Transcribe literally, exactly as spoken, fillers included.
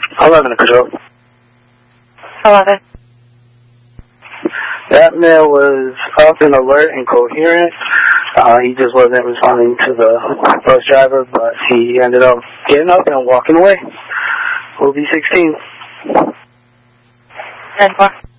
eleven to control. eleven. That male was up and alert and coherent. Uh, he just wasn't responding to the bus driver, but he ended up getting up and walking away. O B sixteen. ten four.